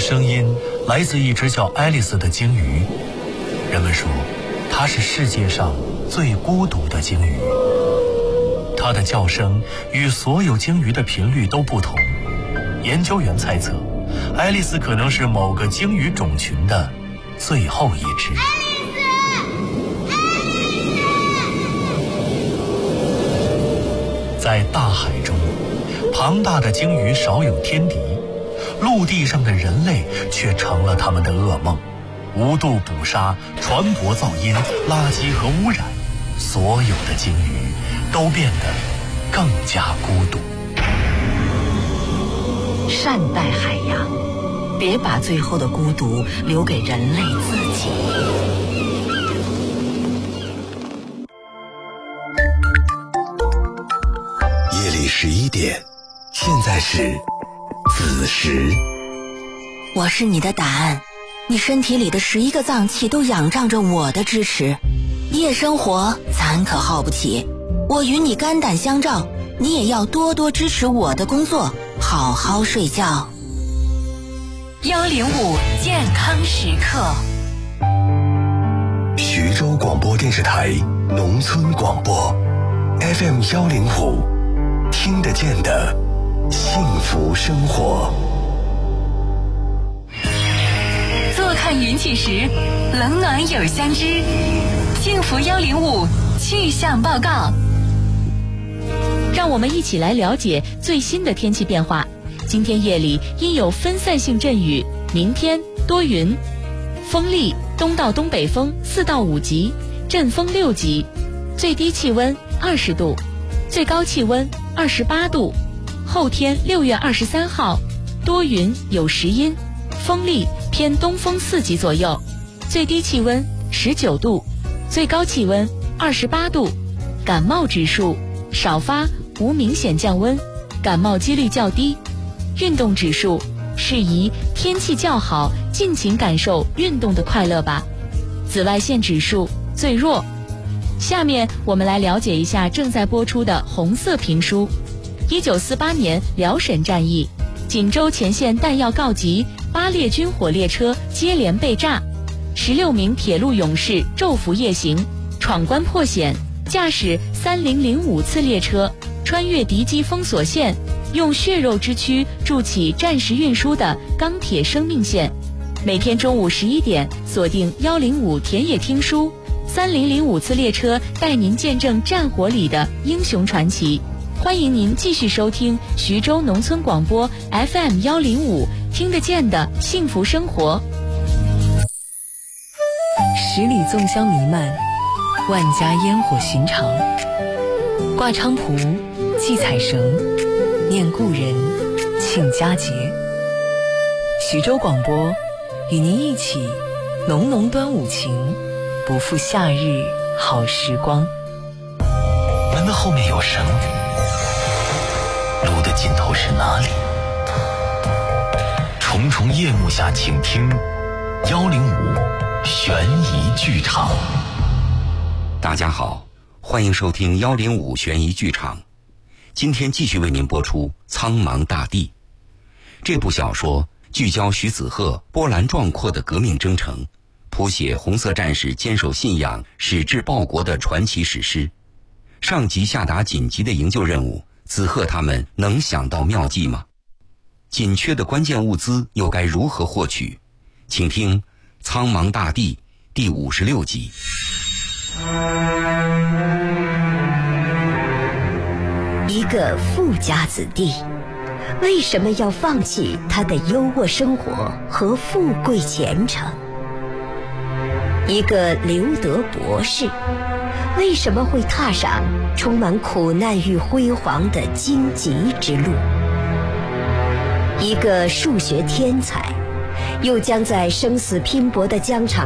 声音来自一只叫爱丽丝的鲸鱼。人们说，它是世界上最孤独的鲸鱼。它的叫声与所有鲸鱼的频率都不同。研究员猜测，爱丽丝可能是某个鲸鱼种群的最后一只。在大海中，庞大的鲸鱼少有天敌，陆地上的人类却成了他们的噩梦。无度捕杀、船舶噪音、垃圾和污染，所有的鲸鱼都变得更加孤独。 善待海洋，别把最后的孤独留给人类自己。 夜里11点，现在是子时。 我是你的答案，你身体里的11个脏器都仰仗着我的支持。夜生活咱可耗不起，我与你肝胆相照，你也要多多支持我的工作，好好睡觉。 105健康时刻， 徐州广播电视台农村广播 FM 105，听得见的幸福生活。 坐看云起时，冷暖有相知。幸福105气象报告， 让我们一起来了解最新的天气变化。今天夜里因有分散性阵雨，明天多云，风力东到东北风4到5级，阵风6级，最低气温20度，最高气温28度。后天6月23号，多云有时阴，风力偏东风4级左右，最低气温19度，最高气温28度。感冒指数少发，无明显降温，感冒几率较低。运动指数适宜天气较好，尽情感受运动的快乐吧。紫外线指数最弱。下面我们来了解一下正在播出的红色评书。1948年辽沈战役，锦州前线弹药告急，8列军火列车接连被炸，16名铁路勇士昼伏夜行，闯关破险，驾驶3005次列车穿越敌机封锁线，用血肉之躯筑起战时运输的钢铁生命线。每天中午11点，锁定105田野听书，3005次列车带您见证战火里的英雄传奇。欢迎您继续收听徐州农村广播 FM 105，听得见的幸福生活。 十里粽香弥漫，万家烟火寻常。挂菖蒲，系彩绳，念故人，庆佳节。徐州广播与您一起浓浓端午情，不负夏日好时光。 门的后面有绳，路的尽头是哪里？重重夜幕下，请听105悬疑剧场。 大家好，欢迎收听105悬疑剧场。今天继续为您播出《苍茫大地》这部小说，聚焦徐子鹤波澜壮阔的革命征程，谱写红色战士坚守信仰、矢志报国的传奇史诗。上级下达紧急的营救任务，子鹤他们能想到妙计吗？紧缺的关键物资又该如何获取？请听《苍茫大地》第56集。 一个富家子弟，为什么要放弃他的优渥生活和富贵前程？一个留德博士，为什么会踏上充满苦难与辉煌的荆棘之路？一个数学天才，又将在生死拼搏的疆场